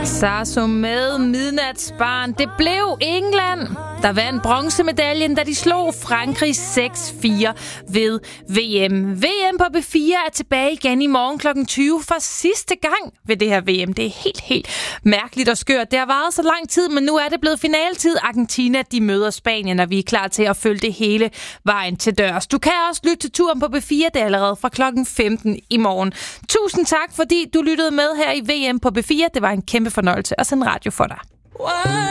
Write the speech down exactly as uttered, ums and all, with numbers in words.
Sarso med Midnatsbarn. Det blev England, der vandt bronzemedaljen, da de slog Frankrig seks fire ved V M. V M på B fire er tilbage igen i morgen klokken tyve for sidste gang ved det her V M. Det er helt, helt mærkeligt og skørt. Det har varet så lang tid, men nu er det blevet finaltid. Argentina, de møder Spanien, og vi er klar til at følge det hele vejen til dørs. Du kan også lytte til turen på B fire, det er allerede fra klokken femten i morgen. Tusind tak, fordi du lyttede med her i V M på B fire. Det var en kæmpe fornøjelse at sende radio for dig.